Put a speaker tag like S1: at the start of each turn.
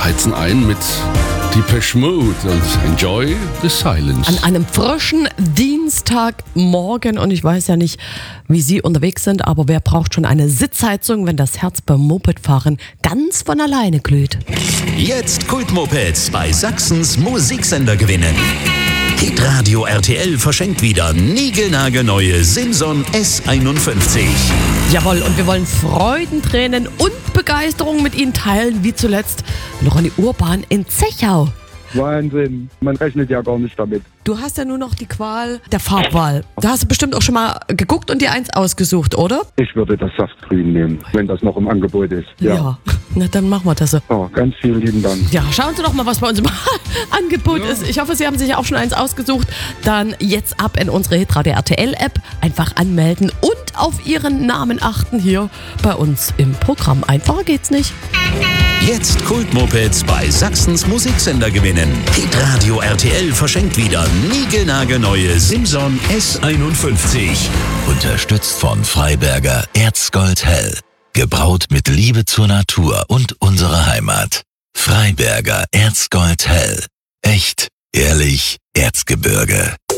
S1: wir heizen ein mit Depeche Mode und Enjoy the Silence.
S2: An einem frischen Dienstagmorgen, und ich weiß ja nicht, wie Sie unterwegs sind, aber wer braucht schon eine Sitzheizung, wenn das Herz beim Mopedfahren ganz von alleine glüht?
S3: Jetzt Kultmopeds bei Sachsens Musiksender gewinnen. Hitradio RTL verschenkt wieder niegelnagelneue Simson S51.
S2: Jawohl, und wir wollen Freudentränen und Begeisterung mit Ihnen teilen, wie zuletzt noch an die Urbahn in Zechau.
S4: Wahnsinn, man rechnet ja gar nicht damit.
S2: Du hast ja nur noch die Qual der Farbwahl. Da hast du bestimmt auch schon mal geguckt und dir eins ausgesucht, oder?
S4: Ich würde das Saftgrün nehmen, wenn das noch im Angebot ist.
S2: Ja. Na, dann machen wir das so.
S4: Oh, ganz vielen lieben Dank.
S2: Ja, schauen Sie doch mal, was bei uns im Angebot ist. Ich hoffe, Sie haben sich auch schon eins ausgesucht. Dann jetzt ab in unsere Hitradio RTL-App. Einfach anmelden und auf Ihren Namen achten hier bei uns im Programm. Einfacher geht's nicht.
S3: Jetzt Kultmopeds bei Sachsens Musiksender gewinnen. Hitradio RTL verschenkt wieder niegelnagelneue Simson S51. Unterstützt von Freiberger Erzgold Hell. Gebraut mit Liebe zur Natur und unserer Heimat. Freiberger Erzgold Hell. Echt, ehrlich, Erzgebirge.